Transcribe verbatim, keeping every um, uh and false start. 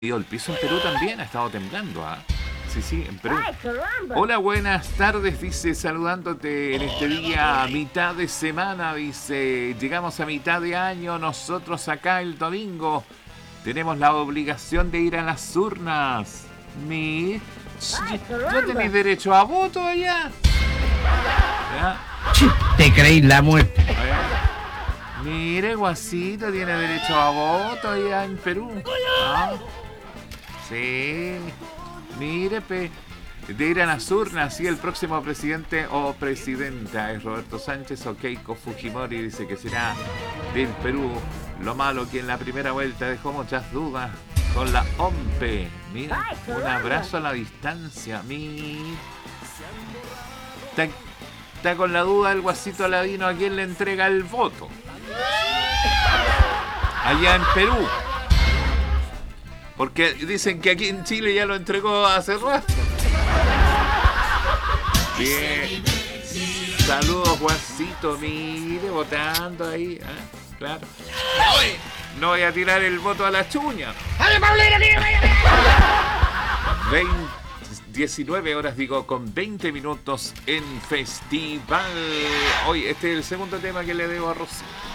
El piso en Perú también ha estado temblando, ¿ah? ¿eh? Sí, sí, en Perú. Ay, caramba. Hola, buenas tardes, dice, saludándote en este día, mitad de semana, dice, llegamos a mitad de año, nosotros acá el domingo tenemos la obligación de ir a las urnas. Mi... Ay, ¿No tenéis derecho a voto allá? ¿Ya? Te creí la muerte. Mire, Guasito tiene derecho a voto allá en Perú. ¿Ah? Sí. Mire, pe, de ir a las urnas, y el próximo presidente o presidenta es Roberto Sánchez o Keiko Fujimori, dice que será del Perú. Lo malo que en la primera vuelta dejó muchas dudas con la O M P. Mira, un abrazo a la distancia. Mi... Está, está con la duda el Guasito Aladino a quién le entrega el voto. Allá en Perú. Porque dicen que aquí en Chile ya lo entregó hace rato. Bien. Saludos, Juancito. Mire, votando ahí. ¿Eh? Claro. No voy a tirar el voto a la chuña. diecinueve horas, digo, con veinte minutos en festival. Hoy este es el segundo tema que le debo a Rocío.